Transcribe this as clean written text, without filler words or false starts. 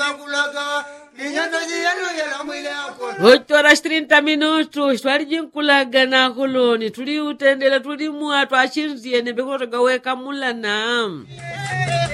8 horas 30 minutos twalijinkulaga na koloni tuli utendela tuli muatu achirziene beko togaweka mulana